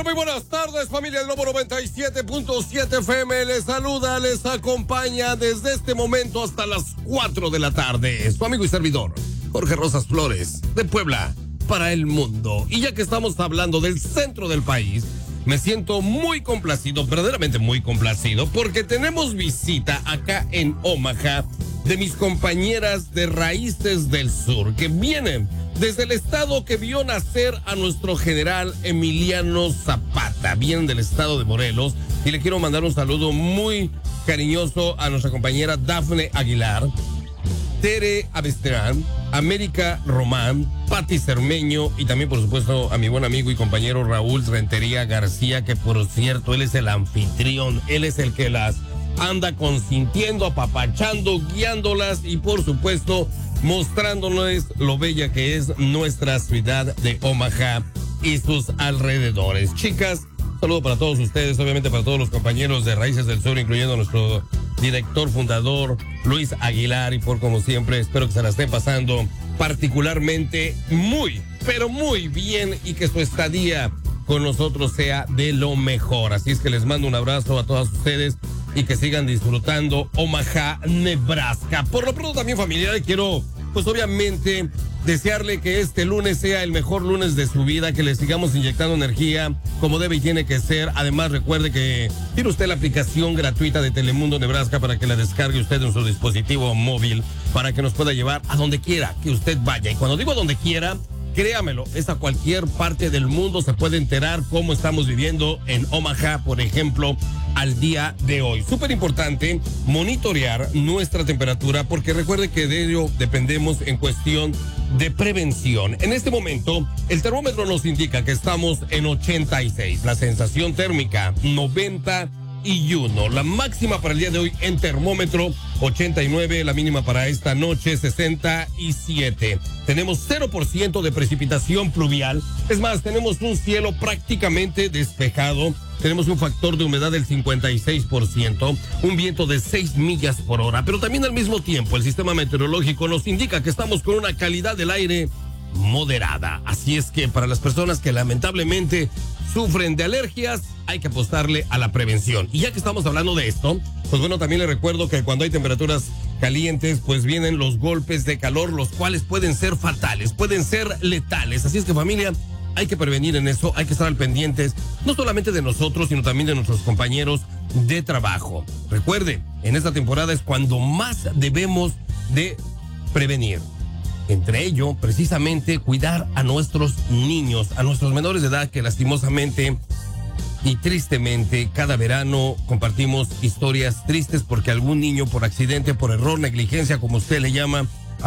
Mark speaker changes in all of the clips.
Speaker 1: muy buenas tardes, familia del Globo 97.7 FM. Les saluda, les acompaña desde este momento hasta las 4 de la tarde. Su amigo y servidor, Jorge Rosas Flores, de Puebla para el mundo. Y ya que estamos hablando del centro del país, me siento muy complacido, verdaderamente muy complacido, porque tenemos visita acá en Omaha de mis compañeras de Raíces del Sur, que vienen desde el estado que vio nacer a nuestro general Emiliano Zapata. Vienen del estado de Morelos y le quiero mandar un saludo muy cariñoso a nuestra compañera Dafne Aguilar, Tere Abestrán, América Román, Pati Cermeño y también, por supuesto, a mi buen amigo y compañero Raúl Rentería García, que por cierto, él es el anfitrión, él es el que las anda consintiendo, apapachando, guiándolas y, por supuesto, mostrándoles lo bella que es nuestra ciudad de Omaha y sus alrededores. Chicas, saludo para todos ustedes, obviamente para todos los compañeros de Raíces del Sur, incluyendo a nuestro director fundador Luis Aguilar, y por como siempre espero que se la estén pasando particularmente muy, pero muy bien y que su estadía con nosotros sea de lo mejor. Así es que les mando un abrazo a todas ustedes y que sigan disfrutando Omaha, Nebraska. Por lo pronto también, familia, quiero pues obviamente desearle que este lunes sea el mejor lunes de su vida, que le sigamos inyectando energía como debe y tiene que ser. Además, recuerde que tiene usted la aplicación gratuita de Telemundo Nebraska para que la descargue usted en su dispositivo móvil, para que nos pueda llevar a donde quiera que usted vaya. Y cuando digo a donde quiera, créamelo, es a cualquier parte del mundo. Se puede enterar cómo estamos viviendo en Omaha, por ejemplo, al día de hoy. Súper importante monitorear nuestra temperatura, porque recuerde que de ello dependemos en cuestión de prevención. En este momento, el termómetro nos indica que estamos en 86, la sensación térmica 91, la máxima para el día de hoy en termómetro 89, la mínima para esta noche 67. Tenemos 0% de precipitación pluvial, es más, tenemos un cielo prácticamente despejado. Tenemos un factor de humedad del 56%, un viento de 6 millas por hora, pero también al mismo tiempo el sistema meteorológico nos indica que estamos con una calidad del aire moderada. Así es que para las personas que lamentablemente sufren de alergias, hay que apostarle a la prevención. Y ya que estamos hablando de esto, pues bueno, también les recuerdo que cuando hay temperaturas calientes, pues vienen los golpes de calor, los cuales pueden ser fatales, pueden ser letales. Así es que, familia, hay que prevenir en eso, hay que estar al pendientes, no solamente de nosotros, sino también de nuestros compañeros de trabajo. Recuerde, en esta temporada es cuando más debemos de prevenir. Entre ello, precisamente, cuidar a nuestros niños, a nuestros menores de edad, que lastimosamente y tristemente cada verano compartimos historias tristes porque algún niño por accidente, por error, negligencia, como usted le llama,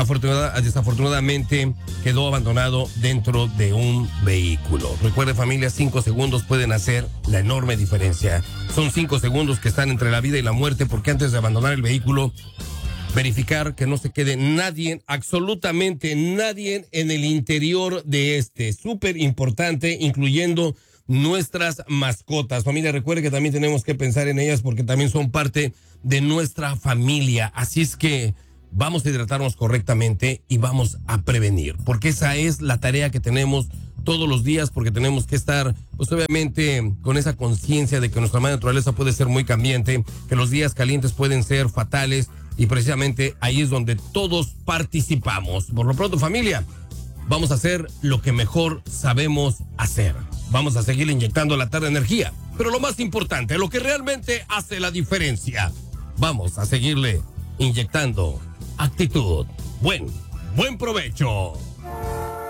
Speaker 1: desafortunadamente quedó abandonado dentro de un vehículo. Recuerde, familia, 5 segundos pueden hacer la enorme diferencia. Son 5 segundos que están entre la vida y la muerte, porque antes de abandonar el vehículo, verificar que no se quede nadie, absolutamente nadie en el interior de este. Súper importante, incluyendo nuestras mascotas. Familia, recuerde que también tenemos que pensar en ellas porque también son parte de nuestra familia. Así es que vamos a hidratarnos correctamente y vamos a prevenir, porque esa es la tarea que tenemos todos los días, porque tenemos que estar, pues obviamente, con esa conciencia de que nuestra madre naturaleza puede ser muy cambiante, que los días calientes pueden ser fatales, y precisamente ahí es donde todos participamos. Por lo pronto, familia, vamos a hacer lo que mejor sabemos hacer. Vamos a seguir inyectando la tarde energía, pero lo más importante, lo que realmente hace la diferencia, vamos a seguirle inyectando actitud. Buen provecho.